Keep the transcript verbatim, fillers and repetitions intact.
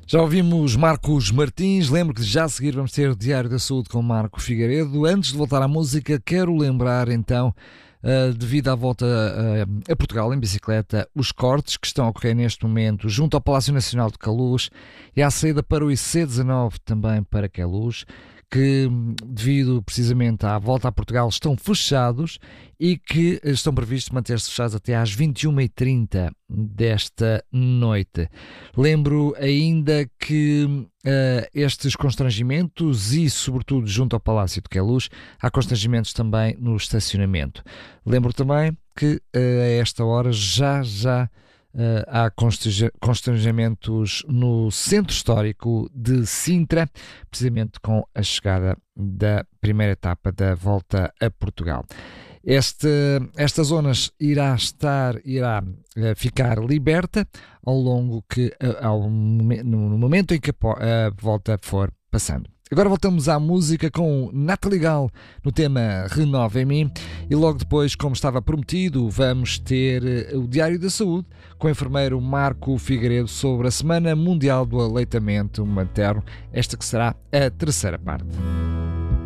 Já ouvimos Marcos Martins. Lembro que já a seguir vamos ter o Diário da Saúde com Marco Figueiredo. Antes de voltar à música, quero lembrar então, uh, devido à volta uh, a Portugal em bicicleta, os cortes que estão a ocorrer neste momento junto ao Palácio Nacional de Queluz e à saída para o I C dezanove também para Queluz, que devido precisamente à volta a Portugal estão fechados e que estão previstos manter-se fechados até às vinte e uma e trinta desta noite. Lembro ainda que uh, estes constrangimentos e sobretudo junto ao Palácio de Queluz há constrangimentos também no estacionamento. Lembro também que uh, a esta hora já já Uh, há constrangimentos no centro histórico de Sintra, precisamente com a chegada da primeira etapa da volta a Portugal. Este, esta zona irá estar, irá uh, ficar liberta ao longo que, uh, ao, no momento em que a, a volta for passando. Agora voltamos à música com Nathalie Gal no tema Renova em Mim e logo depois, como estava prometido, vamos ter o Diário da Saúde com o enfermeiro Marco Figueiredo sobre a Semana Mundial do Aleitamento Materno, esta que será a terceira parte.